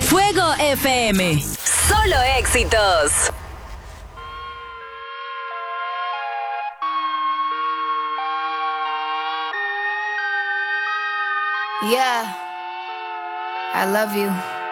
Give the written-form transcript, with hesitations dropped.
Fuego FM. Solo éxitos. Yeah, I love you.